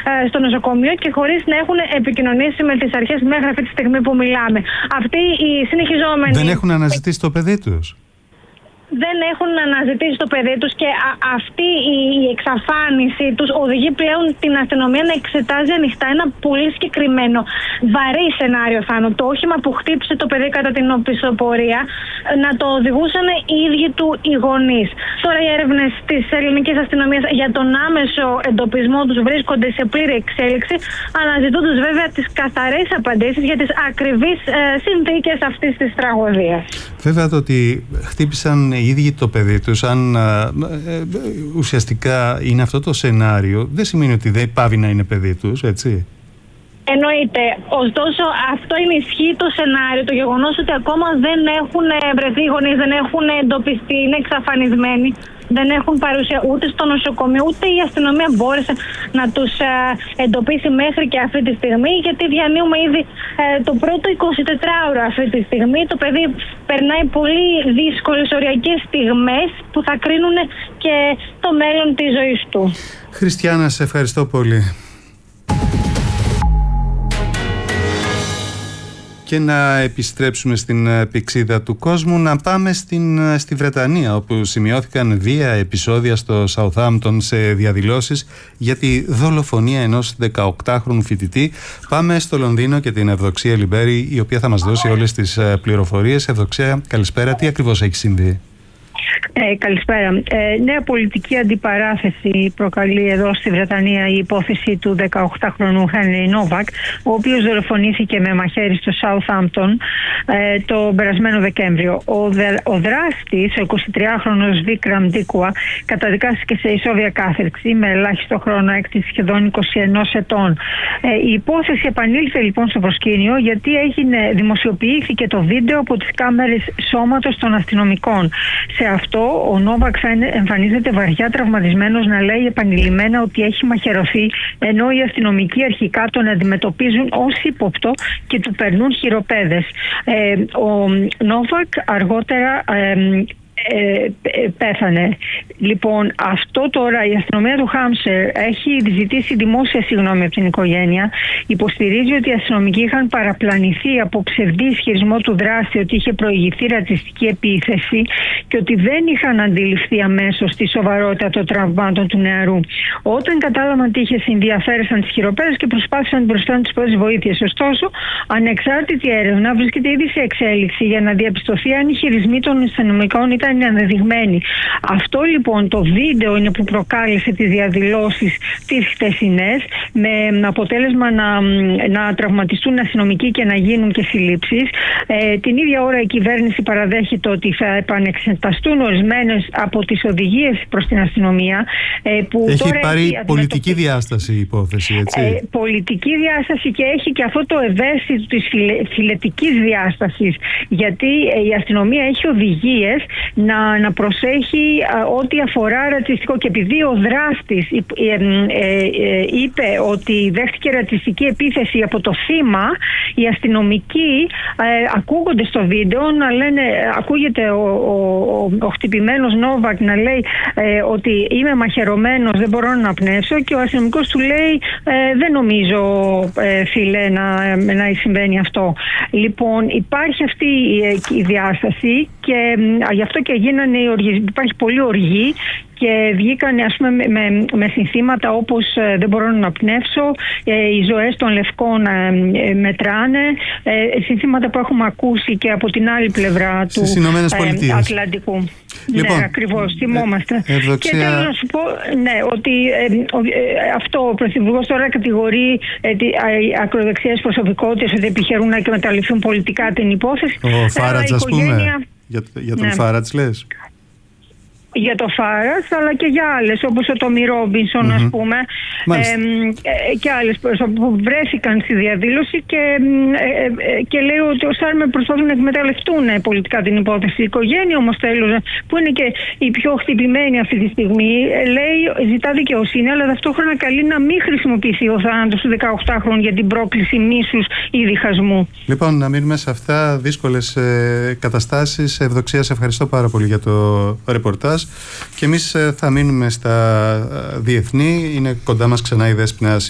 στο νοσοκομείο και χωρίς να έχουν επικοινωνήσει με τις αρχές μέχρι αυτή τη στιγμή που μιλάμε. Αυτοί οι συνεχιζόμενοι. Δεν έχουν αναζητήσει το παιδί τους. Δεν έχουν αναζητήσει το παιδί τους και αυτή η εξαφάνιση τους οδηγεί πλέον την αστυνομία να εξετάζει ανοιχτά ένα πολύ συγκεκριμένο βαρύ σενάριο, Θάνο. Το όχημα που χτύπησε το παιδί κατά την οπισθοπορία να το οδηγούσαν οι ίδιοι του οι γονείς. Τώρα οι έρευνες της ελληνικής αστυνομίας για τον άμεσο εντοπισμό τους βρίσκονται σε πλήρη εξέλιξη, αναζητώντας βέβαια τις καθαρές απαντήσεις για τις ακριβείς συνθήκες αυτής της τραγωδίας. Βέβαια το ότι χτύπησαν οι ίδιοι το παιδί τους, αν ουσιαστικά είναι αυτό το σενάριο, δεν σημαίνει ότι δεν πάβει να είναι παιδί τους, έτσι. Εννοείται. Ωστόσο, αυτό ενισχύει το σενάριο, το γεγονός ότι ακόμα δεν έχουν βρεθεί οι γονείς, δεν έχουν εντοπιστεί, είναι εξαφανισμένοι. Δεν έχουν παρουσία ούτε στο νοσοκομείο, ούτε η αστυνομία μπόρεσε να τους εντοπίσει μέχρι και αυτή τη στιγμή, γιατί διανύουμε ήδη το πρώτο 24ωρο αυτή τη στιγμή. Το παιδί περνάει πολύ δύσκολες οριακές στιγμές που θα κρίνουν και το μέλλον της ζωής του. Χριστιάνα, σε ευχαριστώ πολύ. Και να επιστρέψουμε στην πυξίδα του κόσμου, να πάμε στη Βρετανία, όπου σημειώθηκαν βία επεισόδια στο Southampton σε διαδηλώσεις για τη δολοφονία ενός 18χρονου φοιτητή. Πάμε στο Λονδίνο και την Ευδοξία Λιμπέρη, η οποία θα μας δώσει όλες τις πληροφορίες. Ευδοξία, καλησπέρα. Τι ακριβώς έχει συμβεί? Καλησπέρα. Νέα πολιτική αντιπαράθεση προκαλεί εδώ στη Βρετανία η υπόθεση του 18χρονου Henry Novak, ο οποίος δολοφονήθηκε με μαχαίρι στο Southampton το περασμένο Δεκέμβριο. Ο δράστης, ο 23χρονος Vikram Dikwa, καταδικάστηκε σε ισόβια κάθερξη με ελάχιστο χρόνο έκτηση σχεδόν 21 ετών. Η υπόθεση επανήλθε λοιπόν στο προσκήνιο γιατί δημοσιοποιήθηκε το βίντεο από τις κάμερες σώματος των αστυνομικών. Σε αυτό ο Νόβακ εμφανίζεται βαριά τραυματισμένος να λέει επανειλημμένα ότι έχει μαχαιρωθεί, ενώ οι αστυνομικοί αρχικά τον αντιμετωπίζουν ως ύποπτο και του περνούν χειροπέδες. Ο Νόβακ αργότερα πέθανε. Λοιπόν, αυτό τώρα η αστυνομία του Χάμσερ έχει ζητήσει δημόσια συγγνώμη από την οικογένεια. Υποστηρίζει ότι οι αστυνομικοί είχαν παραπλανηθεί από ψευδή ισχυρισμό του δράστη ότι είχε προηγηθεί ρατσιστική επίθεση και ότι δεν είχαν αντιληφθεί αμέσως τη σοβαρότητα των τραυμάτων του νεαρού. Όταν κατάλαβαν τι είχε συμβεί, αφαίρεσαν τις χειροπέδες και προσπάθησαν να προσφέρουν τις πρώτες βοήθειες. Ωστόσο, ανεξάρτητη έρευνα βρίσκεται ήδη σε εξέλιξη για να διαπιστωθεί αν οι χειρισμοί των αστυνομικών ήταν αναδειγμένοι. Αυτό λοιπόν το βίντεο είναι που προκάλεσε τις διαδηλώσεις τις χτεσινές, με αποτέλεσμα να τραυματιστούν αστυνομικοί και να γίνουν και συλλήψεις. Την ίδια ώρα η κυβέρνηση παραδέχεται ότι θα επανεξεταστούν ορισμένες από τις οδηγίες προς την αστυνομία. Που έχει πάρει πολιτική διάσταση η υπόθεση, έτσι. Πολιτική διάσταση και έχει και αυτό το ευαίσθητο της φιλετικής διάστασης, γιατί η αστυνομία έχει οδηγίες να προσέχει ό,τι αφορά ρατσιστικό, και επειδή ο δράστης είπε ότι δέχτηκε ρατσιστική επίθεση από το θύμα, οι αστυνομικοί ακούγονται στο βίντεο να λένε, ακούγεται ο χτυπημένος Νόβακ να λέει ότι είμαι μαχαιρωμένος, δεν μπορώ να αναπνεύσω, και ο αστυνομικός του λέει δεν νομίζω φίλε να συμβαίνει αυτό. Λοιπόν, υπάρχει αυτή η διάσταση και γι' αυτό και γίνανε οι οργές. Υπάρχει πολύ οργή και βγήκαν, ας πούμε, με συνθήματα όπως δεν μπορώ να αναπνεύσω, οι ζωές των λευκών μετράνε, συνθήματα που έχουμε ακούσει και από την άλλη πλευρά του Ατλαντικού. Λοιπόν, ναι, ακριβώς, θυμόμαστε. Και θέλω να σου πω ότι αυτό ο Πρωθυπουργός τώρα κατηγορεί ακροδεξιές προσωπικότητες ότι επιχειρούν να εκμεταλλευτούν πολιτικά την υπόθεση. Ο Φάρατς, ας πούμε, για τον Φάρατς λες? Για το Φάρας, αλλά και για άλλες, όπως ο Τόμι Ρόμπινσον, ας πούμε, και άλλες που βρέθηκαν στη διαδήλωση και λέει ότι ο Σάρμερ προσπαθούν να εκμεταλλευτούν πολιτικά την υπόθεση. Η οικογένεια όμως που είναι και η πιο χτυπημένη αυτή τη στιγμή, λέει, ζητά δικαιοσύνη, αλλά ταυτόχρονα καλεί να μην χρησιμοποιηθεί ο θάνατος του 18χρονου για την πρόκληση μίσους ή διχασμού. Λοιπόν, να μείνουμε σε αυτά δύσκολες καταστάσεις. Ευδοξία, σε ευχαριστώ πάρα πολύ για το ρεπορτάζ. Και εμείς θα μείνουμε στα διεθνή. Είναι κοντά μας ξανά η Δέσποινα